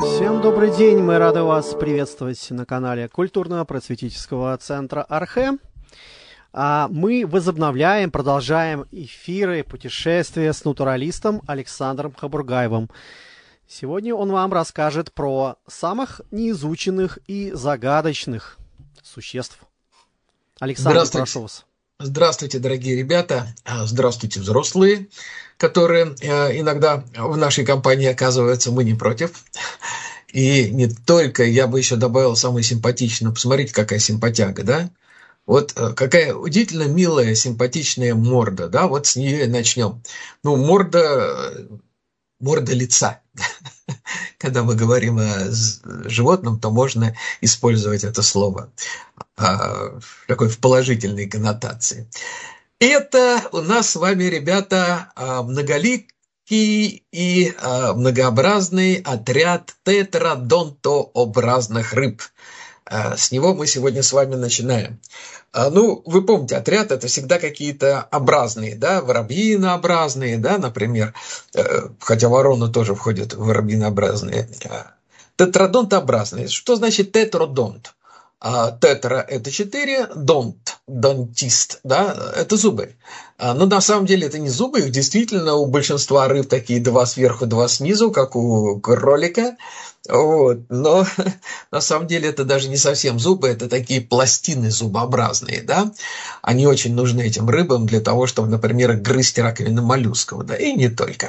Всем добрый день, мы рады вас приветствовать на канале культурно-просветительского центра Архэ. Мы возобновляем, продолжаем эфиры, путешествия с натуралистом Александром Хабургаевым. Сегодня он вам расскажет про самых неизученных и загадочных существ. Александр, прошу вас. Здравствуйте, дорогие ребята, здравствуйте, взрослые, которые иногда в нашей компании оказываются, мы не против. И не только, я бы еще добавил самое симпатичное. Посмотрите, какая симпатяга, да? Вот какая удивительно милая, симпатичная морда, да? Вот с нее и начнем. Ну, морда лица. Когда мы говорим о животном, то можно использовать это слово такой в положительной коннотации. Это у нас с вами, ребята, многоликий и многообразный отряд тетрадонтообразных рыб. С него мы сегодня с вами начинаем. Ну, вы помните, отряд – это всегда какие-то образные, да, воробьинообразные, да, например, хотя ворона тоже входит в воробьинообразные. Тетрадонтообразные. Что значит тетродонт? Тетра – это 4, донтист, да, это зубы. Но на самом деле это не зубы, их действительно у большинства рыб такие 2 сверху, 2 снизу, как у кролика. Вот. Но на самом деле это даже не совсем зубы, это такие пластины зубообразные, да. Они очень нужны этим рыбам для того, чтобы, например, грызть раковины моллюсков, да, и не только.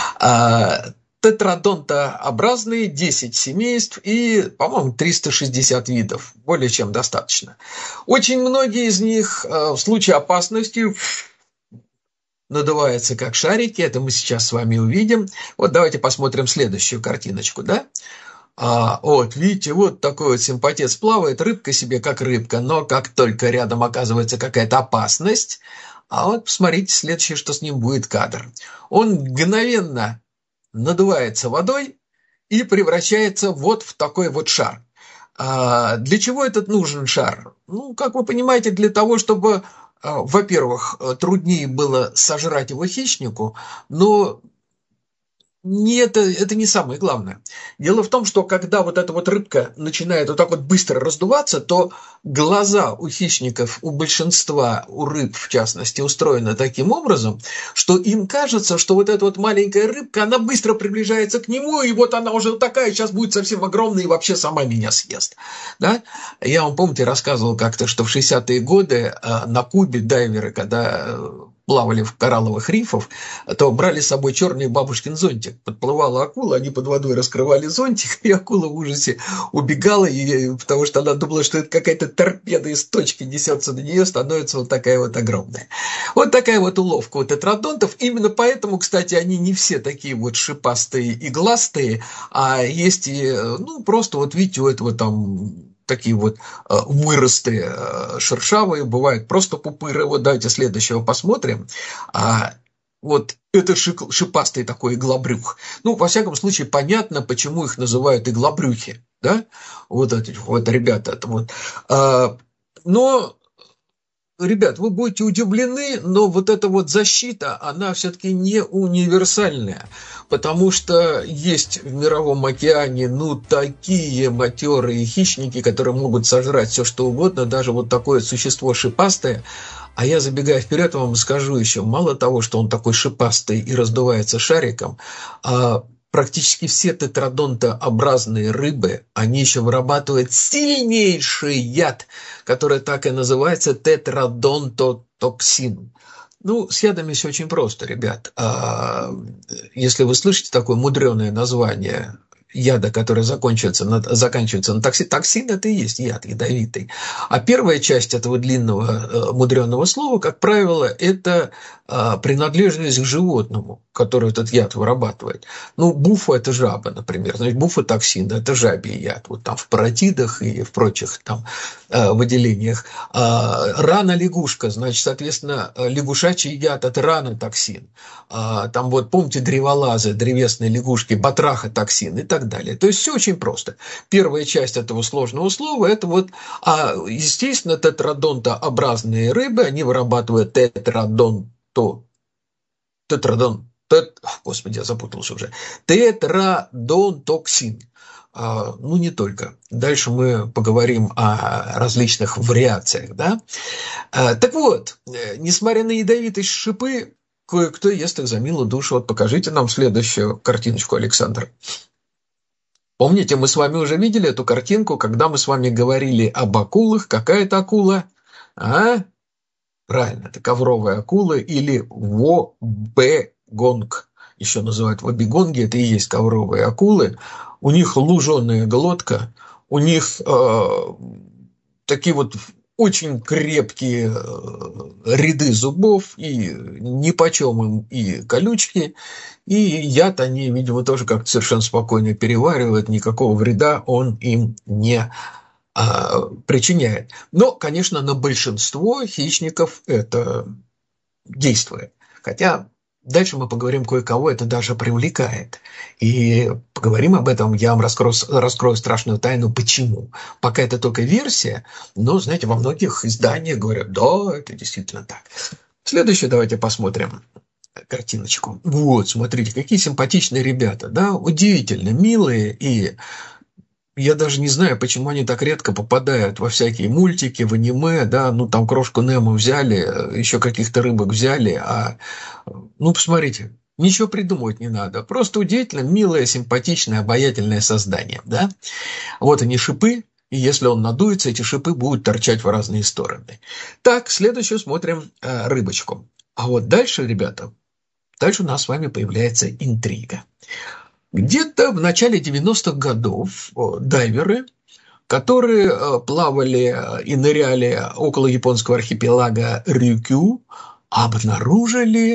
Тетрадонтообразные, 10 семейств и, по-моему, 360 видов. Более чем достаточно. Очень многие из них в случае опасности надуваются как шарики. Это мы сейчас с вами увидим. Вот давайте посмотрим следующую картиночку, да? Вот, видите, вот такой вот симпатец плавает, рыбка себе как рыбка, но как только рядом оказывается какая-то опасность, вот посмотрите, следующее, что с ним будет кадр. Он мгновенно надувается водой и превращается вот в такой вот шар. Для чего этот нужен шар? Ну, как вы понимаете, для того, чтобы, во-первых, труднее было сожрать его хищнику, но это не самое главное. Дело в том, что когда вот эта вот рыбка начинает вот так вот быстро раздуваться, то глаза у хищников, у большинства, у рыб в частности, устроены таким образом, что им кажется, что вот эта вот маленькая рыбка, она быстро приближается к нему, и вот она уже такая, сейчас будет совсем огромная и вообще сама меня съест. Да? Я вам, помните, рассказывал как-то, что в 60-е годы на Кубе дайверы, когда плавали в коралловых рифах, то брали с собой черный бабушкин зонтик. Подплывала акула, они под водой раскрывали зонтик, и акула в ужасе убегала, потому что она думала, что это какая-то торпеда из точки несется на нее, становится вот такая вот огромная. Вот такая вот уловка у тетрадонтов. Именно поэтому, кстати, они не все такие вот шипастые и гластые, а есть и, ну, просто вот видите, у этого там такие вот выросты шершавые, бывают просто пупыры. Вот давайте следующего посмотрим. Вот это шипастый такой иглобрюх. Ну, во всяком случае, понятно, почему их называют иглобрюхи. Да? Вот эти вот ребята. Это вот. Но, ребят, вы будете удивлены, но вот эта вот защита, она все-таки не универсальная. Потому что есть в мировом океане, ну, такие матерые хищники, которые могут сожрать все что угодно, даже вот такое существо шипастое. А я, забегая вперед, вам скажу еще, мало того, что он такой шипастый и раздувается шариком, практически все тетрадонтообразные рыбы, они еще вырабатывают сильнейший яд, который так и называется тетрадонтотоксин. Ну, с ядами все очень просто, ребят. Если вы слышите такое мудреное название яда, который заканчивается на токсин, токсин – это и есть яд ядовитый. А первая часть этого длинного мудреного слова, как правило, это принадлежность к животному, который этот яд вырабатывает. Ну, буфа – это жаба, например. Значит, буфотоксин – это жабий яд. Вот там в паротидах и в прочих там выделениях. Рана лягушка, значит, соответственно, лягушачий яд – это ранотоксин. Там вот, помните, древолазы, древесные лягушки, батрахотоксин и так далее. То есть все очень просто. Первая часть этого сложного слова – это вот, естественно, тетрадонтообразные рыбы, они вырабатывают Господи, я запутался уже. Тетрадонтоксин. ну, не только. Дальше мы поговорим о различных вариациях, да. Так вот, несмотря на ядовитость шипы, кое-кто ест их за милую душу. Вот покажите нам следующую картиночку, Александр. Помните, мы с вами уже видели эту картинку, когда мы с вами говорили об акулах. Какая это акула? Правильно, это ковровая акула или вобегонг. Еще называют вобегонги, это и есть ковровые акулы. У них луженая глотка, у них такие вот очень крепкие ряды зубов, и нипочем им и колючки, и яд они, видимо, тоже как-то совершенно спокойно переваривают, никакого вреда он им не причиняет. Но, конечно, на большинство хищников это действует. Хотя дальше мы поговорим, кое-кого это даже привлекает. И поговорим об этом, я вам раскрою страшную тайну, почему. Пока это только версия, но, знаете, во многих изданиях говорят, да, это действительно так. Следующее давайте посмотрим картиночку. Вот, смотрите, какие симпатичные ребята, да, удивительно милые, и я даже не знаю, почему они так редко попадают во всякие мультики, в аниме, да, ну там крошку Немо взяли, еще каких-то рыбок взяли, ну посмотрите, ничего придумывать не надо, просто удивительно милое, симпатичное, обаятельное создание, да. Вот они шипы, и если он надуется, эти шипы будут торчать в разные стороны. Так, следующую смотрим рыбочку. А вот дальше, ребята, дальше у нас с вами появляется интрига. Где-то в начале 90-х годов дайверы, которые плавали и ныряли около японского архипелага Рюкю, обнаружили